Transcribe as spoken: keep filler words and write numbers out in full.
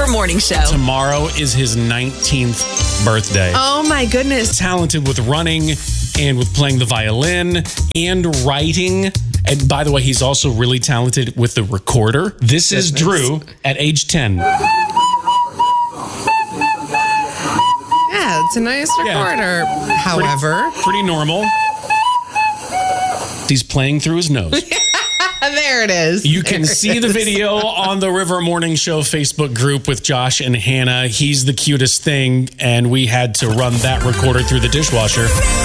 River Morning Show. Tomorrow is his nineteenth birthday. Oh, my goodness. Talented with running and with playing the violin and writing. And by the way, he's also really talented with the recorder. This is Drew at age ten. Yeah, it's a nice recorder. Yeah. However, Pretty, pretty normal. He's playing through his nose. there it is. You can There see it the is. video on the River Morning Show Facebook group with Josh and Hannah. He's the cutest thing, and we had to run that recorder through the dishwasher.